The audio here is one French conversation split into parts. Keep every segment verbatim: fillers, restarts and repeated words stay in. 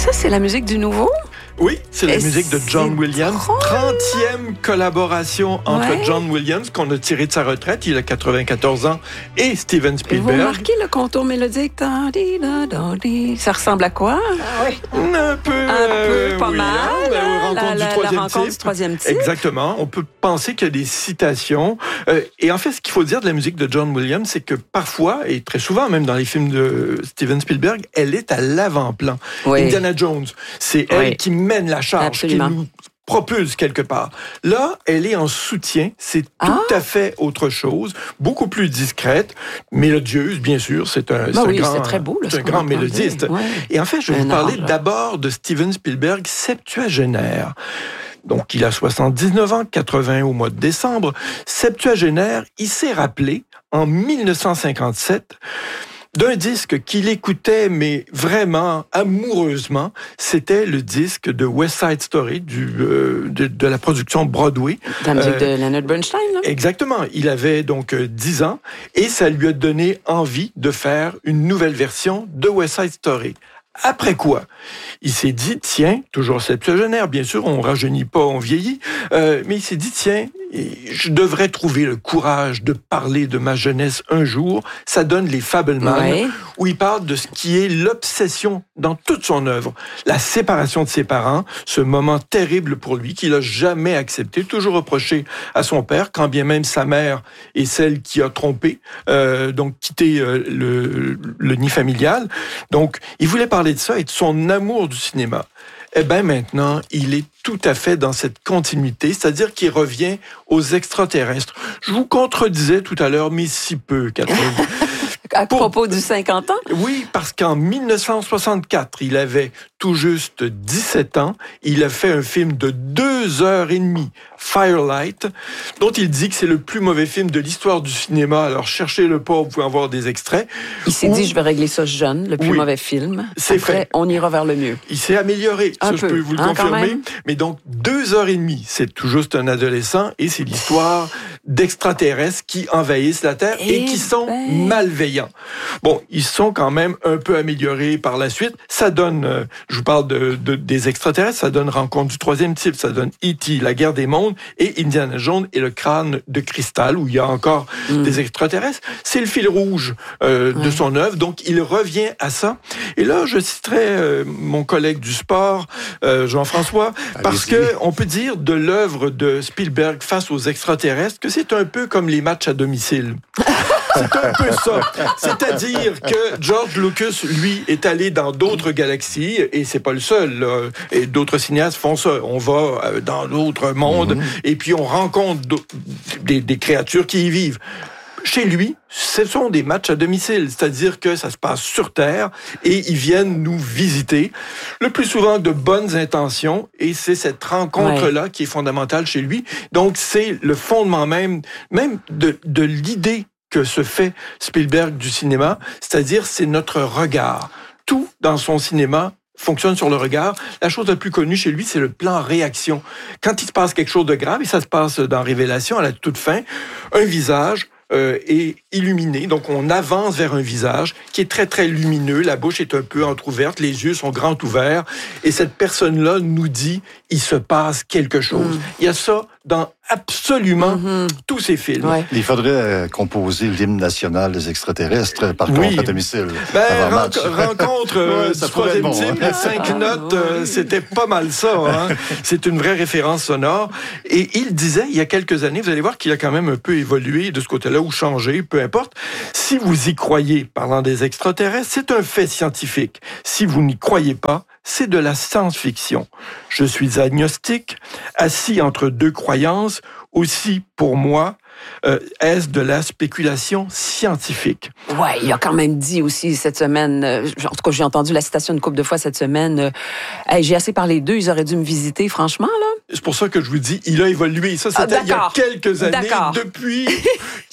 ça, c'est la musique du nouveau? Oui, c'est la Et musique de John Williams. drôle. trentième collaboration entre Ouais. John Williams, qu'on a tiré de sa retraite, il a quatre-vingt-quatorze ans, et Steven Vous Spielberg. remarquez le contour mélodique? Ça ressemble à quoi? Ah oui. Un peu, Un euh, peu, pas oui, mal, hein, la hein, rencontre la- du la- troisième la rencontre type. du troisième type. Exactement. On peut penser qu'il y a des citations. Euh, et en fait, ce qu'il faut dire de la musique de John Williams, c'est que parfois, et très souvent même dans les films de Steven Spielberg, elle est à l'avant-plan. Oui. Indiana Jones, c'est elle Oui. qui mène la charge, Absolument. qui nous propulse quelque part. Là, elle est en soutien, c'est tout Ah. à fait autre chose, beaucoup plus discrète, mélodieuse, bien sûr, c'est un, c'est Ben un oui, grand, c'est très beau, là, c'est ce un qu'on grand entendait. mélodiste. Ouais. Et en fait, je vais Un vous parler arrangeur. d'abord de Steven Spielberg, septuagénaire. Donc, il a soixante-dix-neuf ans, quatre-vingts au mois de décembre. Septuagénaire, il s'est rappelé, en dix-neuf cent cinquante-sept, d'un disque qu'il écoutait, mais vraiment amoureusement. C'était le disque de West Side Story, du, euh, de, de la production Broadway. La musique Euh, de Leonard Bernstein, là? Exactement. Il avait donc euh, dix ans et ça lui a donné envie de faire une nouvelle version de West Side Story. Après quoi, il s'est dit, tiens, toujours septuagénaire, bien sûr, on rajeunit pas, on vieillit, euh, mais il s'est dit, tiens, je devrais trouver le courage de parler de ma jeunesse un jour. Ça donne les Fabelmans, Ouais. où il parle de ce qui est l'obsession dans toute son œuvre. La séparation de ses parents, ce moment terrible pour lui qu'il a jamais accepté, toujours reproché à son père, quand bien même sa mère est celle qui a trompé, euh, donc quitté euh, le, le nid familial. Donc, il voulait parler de ça et de son amour du cinéma. Eh bien, maintenant, il est tout à fait dans cette continuité, c'est-à-dire qu'il revient aux extraterrestres. Je vous contredisais tout à l'heure, mais si peu, Catherine. À Pour- propos du cinquante ans? Oui, parce qu'en dix-neuf cent soixante-quatre, il avait tout juste dix-sept ans. Il a fait un film de deux heures et demie, Firelight, dont il dit que c'est le plus mauvais film de l'histoire du cinéma. Alors, cherchez-le pas, vous pouvez en voir des extraits. Il s'est Où dit, je vais régler ça jeune, le plus Oui. mauvais film. C'est Après, fait. on ira vers le mieux. Il s'est amélioré, Un ça je peu, peux vous le hein, quand confirmer. même. Mais donc, deux heures et demie, c'est tout juste un adolescent et c'est l'histoire d'extraterrestres qui envahissent la Terre et, Eh qui sont ben. malveillants. Bon, ils sont quand même un peu améliorés par la suite. Ça donne, euh, je vous parle de, de- des extraterrestres, ça donne Rencontre du troisième type, ça donne E T, La guerre des mondes, et Indiana Jones et le crâne de cristal, où il y a encore Mm. des extraterrestres. C'est le fil rouge euh, de Ouais. son œuvre, donc il revient à ça. Et là, je citerai euh, mon collègue du sport, euh, Jean-François, parce Allez-y. que on peut dire de l'œuvre de Spielberg face aux extraterrestres que c'est un peu comme les matchs à domicile. C'est un peu ça. C'est-à-dire que George Lucas, lui, est allé dans d'autres galaxies, et c'est pas le seul, là. Et d'autres cinéastes font ça. On va euh, dans d'autres mondes, et puis on rencontre d'au- des, des créatures qui y vivent. Chez lui, ce sont des matchs à domicile, c'est-à-dire que ça se passe sur Terre et ils viennent nous visiter, le plus souvent de bonnes intentions, et c'est cette rencontre-là qui est fondamentale chez lui. Donc, c'est le fondement même, même de, de l'idée que se fait Spielberg du cinéma, c'est-à-dire c'est notre regard. Tout dans son cinéma fonctionne sur le regard. La chose la plus connue chez lui, c'est le plan réaction. Quand il se passe quelque chose de grave, et ça se passe dans Révélation, à la toute fin, un visage euh, est illuminé. Donc, on avance vers un visage qui est très, très lumineux. La bouche est un peu entrouverte, les yeux sont grands ouverts. Et cette personne-là nous dit, il se passe quelque chose. Mm. Il y a ça dans absolument Mhm. tous ses films. Ouais. Il faudrait euh, composer l'hymne national des extraterrestres, par Oui. contre, à domicile. Ben, avant ren- match. rencontre euh, Ouais, ça du pourrait être troisième bon, type, hein. les cinq Ah, notes, euh, oui. c'était pas mal ça. Hein? C'est une vraie référence sonore. Et il disait, il y a quelques années, vous allez voir qu'il a quand même un peu évolué de ce côté-là, ou changé, peu importe. Si vous y croyez, parlant des extraterrestres, c'est un fait scientifique. Si vous n'y croyez pas, c'est de la science-fiction. Je suis agnostique, assis entre deux croyances. Aussi, pour moi, euh, est-ce de la spéculation scientifique? Ouais, il a quand même dit aussi cette semaine, euh, en tout cas, j'ai entendu la citation une couple de fois cette semaine, euh, hey, j'ai assez parlé d'eux, ils auraient dû me visiter, franchement, là. C'est pour ça que je vous dis, il a évolué. Ça, c'était Ah, il y a d'accord. quelques années. D'accord. Depuis,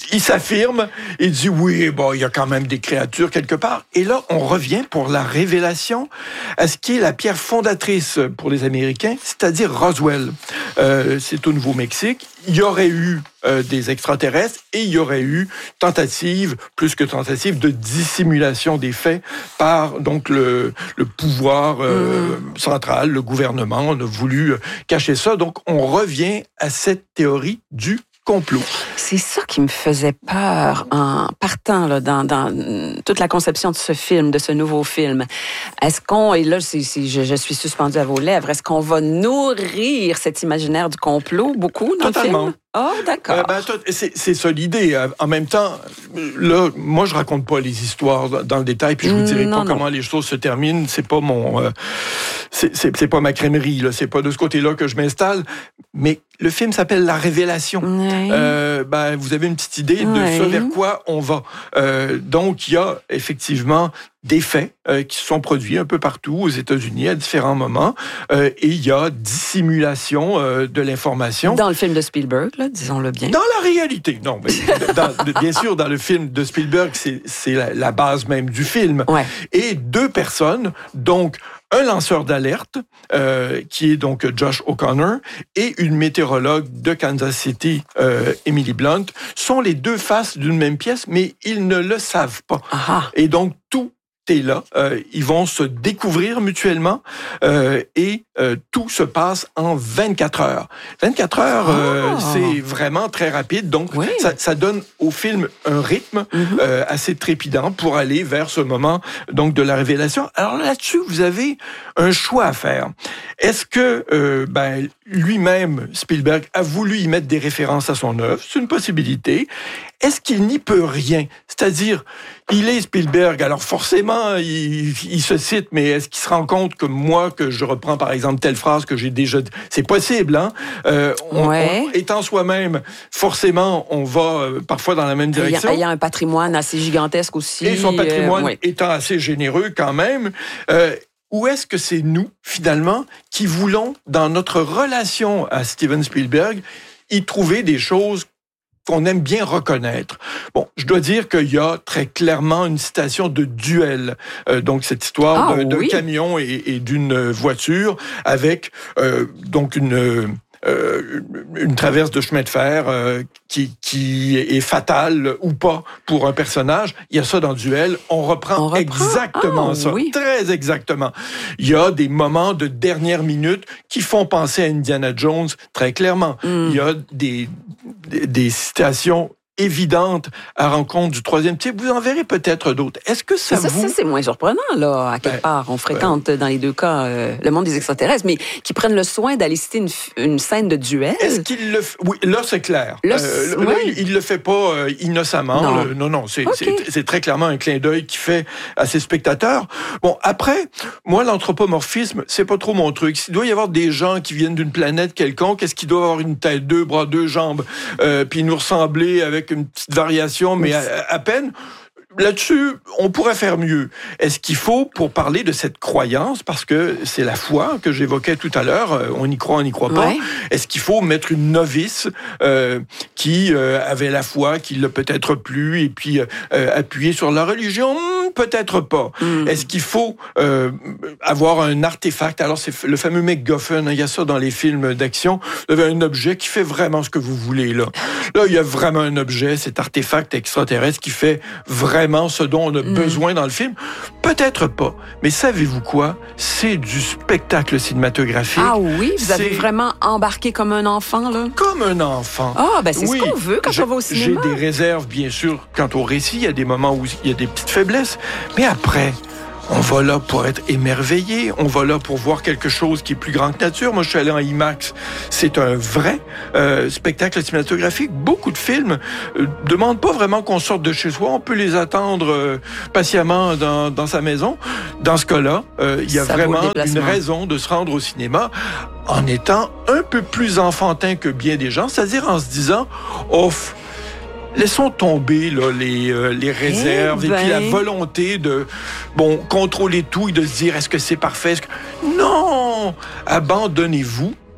il s'affirme, il dit oui, bon, il y a quand même des créatures quelque part. Et là, on revient pour la révélation à ce qui est la pierre fondatrice pour les Américains, c'est-à-dire Roswell. Euh, c'est au Nouveau-Mexique. Il y aurait eu euh, des extraterrestres et il y aurait eu tentative, plus que tentative, de dissimulation des faits par donc le, le pouvoir euh, mmh. central, le gouvernement. On a voulu cacher ça. Donc, on revient à cette théorie du complot. C'est ça qui me faisait peur en partant là, dans, dans toute la conception de ce film, de ce nouveau film. Est-ce qu'on, et là c'est, c'est, je, je suis suspendue à vos lèvres, est-ce qu'on va nourrir cet imaginaire du complot beaucoup dans Totalement. le film? Oh, d'accord. Euh, ben, c'est, c'est ça l'idée. En même temps, là, moi, je raconte pas les histoires dans le détail, puis je vous dirai non, pas non. comment les choses se terminent. C'est pas mon, euh, c'est, c'est, c'est pas ma crèmerie, là. C'est pas de ce côté-là que je m'installe. Mais le film s'appelle La Révélation. Oui. Euh, ben, vous avez une petite idée de oui. ce vers quoi on va. Euh, donc, il y a effectivement des faits euh, qui se sont produits un peu partout aux États-Unis à différents moments, euh, et il y a dissimulation euh, de l'information. Dans le film de Spielberg, là, disons-le bien. Dans la réalité, non. Mais dans, bien sûr, dans le film de Spielberg, c'est, c'est la, la base même du film. Ouais. Et deux personnes, donc un lanceur d'alerte, euh, qui est donc Josh O'Connor, et une météorologue de Kansas City, euh, Emily Blunt, sont les deux faces d'une même pièce, mais ils ne le savent pas. Aha. Et donc, tout est là. Euh, ils vont se découvrir mutuellement euh, et euh, tout se passe en vingt-quatre heures. vingt-quatre heures, euh, oh. c'est vraiment très rapide. Donc, oui. ça, ça donne au film un rythme mm-hmm. euh, assez trépidant pour aller vers ce moment donc de la révélation. Alors là-dessus, vous avez un choix à faire. Est-ce que euh, ben, lui-même, Spielberg, a voulu y mettre des références à son œuvre? C'est une possibilité. Est-ce qu'il n'y peut rien? C'est-à-dire, il est Spielberg, alors forcément, il, il se cite, mais est-ce qu'il se rend compte que moi, que je reprends par exemple telle phrase que j'ai déjà dit? C'est possible, hein? Euh, on, ouais. on, étant soi-même, forcément, on va euh, parfois dans la même direction. Il y a un patrimoine assez gigantesque aussi. Et son patrimoine euh, ouais. étant assez généreux quand même. Euh, Ou est-ce que c'est nous, finalement, qui voulons, dans notre relation à Steven Spielberg, y trouver des choses qu'on aime bien reconnaître? Bon, je dois dire qu'il y a très clairement une citation de Duel. Euh, donc, cette histoire ah, d'un, oui. d'un camion et, et d'une voiture avec euh, donc une... Euh, une traverse de chemin de fer euh, qui, qui est fatale ou pas pour un personnage. Il y a ça dans Duel. On reprend, On reprend? exactement ah, ça. Oui. Très exactement. Il y a des moments de dernière minute qui font penser à Indiana Jones, très clairement. Mm. Il y a des, des, des citations évidente à rencontre du troisième type. Vous en verrez peut-être d'autres. Est-ce que ça, ça vous... Ça, c'est moins surprenant, là, à quelque ben, part. On fréquente, ben... dans les deux cas, euh, le monde des extraterrestres, mais qui prennent le soin d'aller citer une, une scène de duel. Est-ce qu'il le fait? Oui, là, c'est clair. Là, euh, oui. là il ne le fait pas euh, innocemment. Non, le... non, non, c'est, okay. c'est, c'est très clairement un clin d'œil qu'il fait à ses spectateurs. Bon, après, moi, l'anthropomorphisme, c'est pas trop mon truc. S'il doit y avoir des gens qui viennent d'une planète quelconque, est-ce qu'ils doivent avoir une tête, deux bras, deux jambes, euh, puis nous ressembler avec une petite variation, mais à, à peine. Là-dessus, on pourrait faire mieux. Est-ce qu'il faut, pour parler de cette croyance, parce que c'est la foi que j'évoquais tout à l'heure, on y croit, on n'y croit pas, ouais. Est-ce qu'il faut mettre une novice euh, qui euh, avait la foi, qui l'a peut-être plu, et puis euh, appuyer sur la religion? Peut-être pas. Mm. Est-ce qu'il faut euh, avoir un artefact? Alors, c'est le fameux MacGuffin, hein, il y a ça dans les films d'action. Vous avez un objet qui fait vraiment ce que vous voulez, là. Là, il y a vraiment un objet, cet artefact extraterrestre qui fait vraiment ce dont on a mm. besoin dans le film? Peut-être pas. Mais savez-vous quoi? C'est du spectacle cinématographique. Ah oui? Vous avez c'est... vraiment embarqué comme un enfant, là? Comme un enfant. Ah, ben c'est oui. ce qu'on veut quand j'ai, on va au cinéma. J'ai des réserves, bien sûr, quant au récit. Il y a des moments où il y a des petites faiblesses. Mais après, on va là pour être émerveillé. On va là pour voir quelque chose qui est plus grand que nature. Moi, je suis allé en IMAX. C'est un vrai euh, spectacle cinématographique. Beaucoup de films euh, demandent pas vraiment qu'on sorte de chez soi. On peut les attendre euh, patiemment dans, dans sa maison. Dans ce cas-là, euh, il y a Ça vraiment une raison de se rendre au cinéma en étant un peu plus enfantin que bien des gens. C'est-à-dire en se disant, off, laissons tomber là, les, euh, les réserves eh ben. et puis la volonté de bon contrôler tout et de se dire est-ce que c'est parfait? Est-ce que... Non! Abandonnez-vous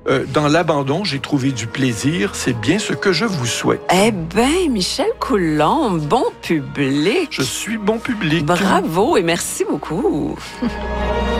euh, dans l'abandon, j'ai trouvé du plaisir. C'est bien ce que je vous souhaite. Eh bien, Michel Coulombe, bon public. Je suis bon public. Bravo et merci beaucoup.